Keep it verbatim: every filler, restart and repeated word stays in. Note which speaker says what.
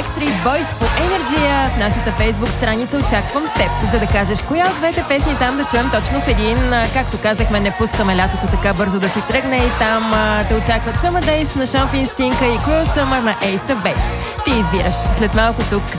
Speaker 1: Backstreet Boys по Енерджия. В нашата фейсбук страница очаквам теб, за да кажеш коя от двете песни там да чуем точно в един. Както казахме, не пускаме лятото така бързо да си тръгне и там а, те очакват Summer Days на Шон Финстинка и Cruel Summer на Ace of Base. Ти избираш. След малко тук